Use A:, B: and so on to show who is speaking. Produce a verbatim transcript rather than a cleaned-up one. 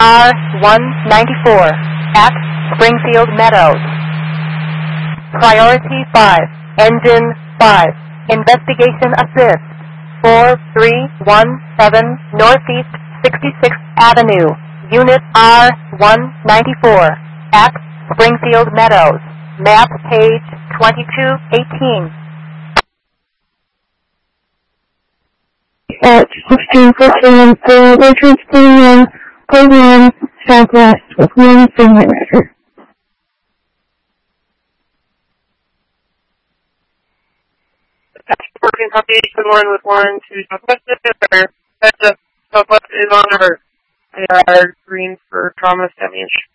A: R one ninety-four at Springfield Meadows. Priority five, Engine five, Investigation Assist, four three one seven Northeast sixty-sixth Avenue, Unit R one ninety-four at Springfield Meadows. Map page twenty-two eighteen.
B: At sixteen fifteen for Richards Premium Program Southwest with one simulator.
C: Working copy, good one with one to Southwest, or heads up, Southwest is on our, our green for trauma seven inch.